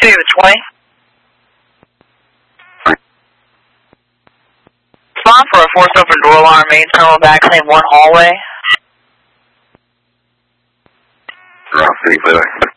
David 20. Respond for a forced open door alarm, main terminal back lane 1 hallway. Route 3, clear.